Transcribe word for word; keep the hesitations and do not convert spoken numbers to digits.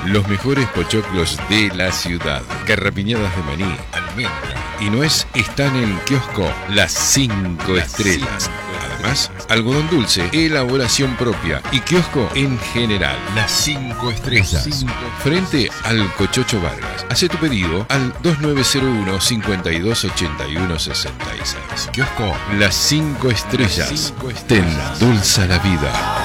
Los mejores pochoclos de la ciudad. Garrapiñadas de maní, almendra y nuez están en Kiosco Las Cinco Estrellas. Además, algodón dulce, elaboración propia y kiosco en general. Las Cinco Estrellas. Frente al Cochocho Vargas. Hace tu pedido al dos nueve cero uno, cincuenta y dos ochenta y uno sesenta y seis. Kiosco Las Cinco Estrellas. Te endulza la vida.